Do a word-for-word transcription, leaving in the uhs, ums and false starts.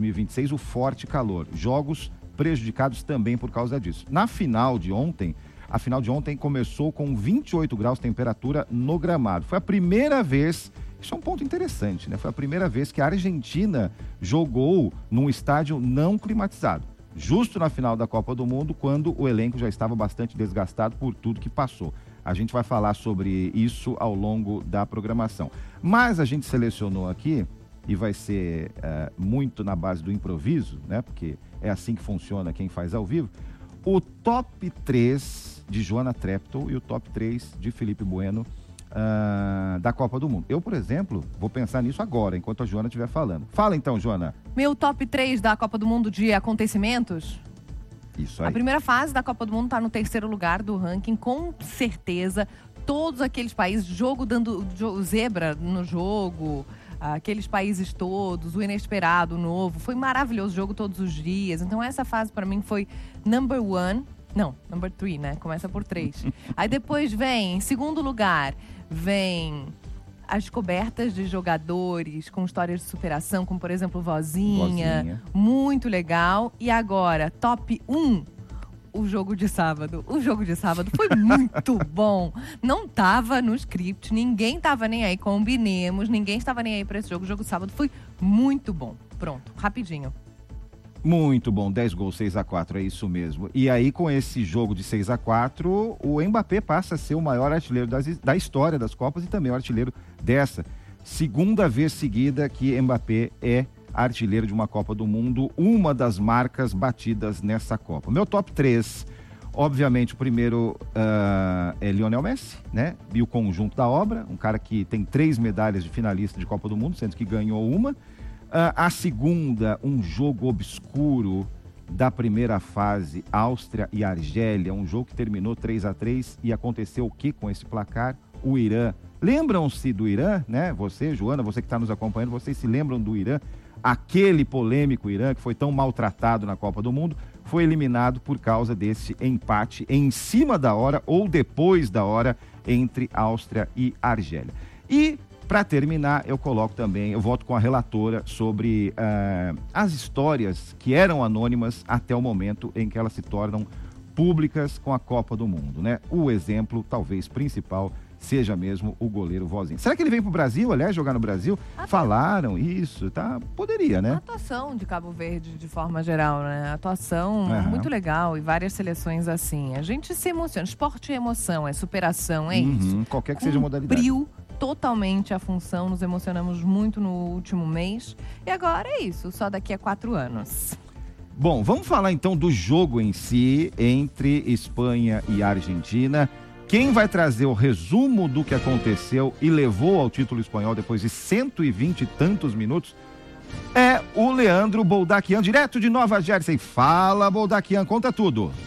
mil e vinte e seis, o forte calor. Jogos prejudicados também por causa disso. Na final de ontem, a final de ontem começou com vinte e oito graus de temperatura no gramado. Foi a primeira vez, isso é um ponto interessante, né? Foi a primeira vez que a Argentina jogou num estádio não climatizado. Justo na final da Copa do Mundo, quando o elenco já estava bastante desgastado por tudo que passou. A gente vai falar sobre isso ao longo da programação. Mas a gente selecionou aqui, e vai ser uh, muito na base do improviso, né? Porque é assim que funciona quem faz ao vivo, o top três de Joana Treptow e o top três de Felipe Bueno uh, da Copa do Mundo. Eu, por exemplo, vou pensar nisso agora, enquanto a Joana estiver falando. Fala então, Joana. Meu top três da Copa do Mundo de acontecimentos? Isso aí. A primeira fase da Copa do Mundo está no terceiro lugar do ranking, com certeza. Todos aqueles países, jogo dando zebra no jogo, aqueles países todos, o inesperado, o novo. Foi maravilhoso o jogo todos os dias. Então essa fase para mim foi number one. Não, number three, né? Começa por três. Aí depois vem, em segundo lugar, vem as descobertas de jogadores com histórias de superação, como por exemplo Vozinha, Vozinha. Muito legal. E agora, top um, o jogo de sábado. O jogo de sábado foi muito bom. Não tava no script, ninguém tava nem aí, combinemos, ninguém estava nem aí para esse jogo. O jogo de sábado foi muito bom. Pronto, rapidinho. Muito bom, dez gols, seis a quatro, é isso mesmo. E aí, com esse jogo de seis a quatro, o Mbappé passa a ser o maior artilheiro das, da história das Copas e também o artilheiro dessa. Segunda vez seguida que Mbappé é artilheiro de uma Copa do Mundo, uma das marcas batidas nessa Copa. Meu top três, obviamente, o primeiro uh, é Lionel Messi, né? E o conjunto da obra, um cara que tem três medalhas de finalista de Copa do Mundo, sendo que ganhou uma. Uh, a segunda, um jogo obscuro da primeira fase, Áustria e Argélia, um jogo que terminou três a três e aconteceu o que com esse placar? O Irã. Lembram-se do Irã, né? Você, Joana, você que está nos acompanhando, vocês se lembram do Irã? Aquele polêmico Irã que foi tão maltratado na Copa do Mundo, foi eliminado por causa desse empate em cima da hora ou depois da hora entre Áustria e Argélia. E para terminar, eu coloco também, eu volto com a relatora sobre uh, as histórias que eram anônimas até o momento em que elas se tornam públicas com a Copa do Mundo, né? O exemplo, talvez, principal seja mesmo o goleiro Vozinha. Será que ele vem pro Brasil, aliás, jogar no Brasil? Ah, Falaram isso, tá? Poderia, né? A atuação de Cabo Verde, de forma geral, né? A atuação Uhum. muito legal e várias seleções assim. A gente se emociona. Esporte é emoção, é superação, é uhum. isso. Qualquer que seja a modalidade. Cumpriu totalmente a função, nos emocionamos muito no último mês. E agora é isso, só daqui a quatro anos. Bom, vamos falar então do jogo em si, entre Espanha e Argentina. Quem vai trazer o resumo do que aconteceu e levou ao título espanhol depois de cento e vinte e tantos minutos é o Leandro Boldaquian, direto de Nova Jersey. Fala, Boldaquian, conta tudo.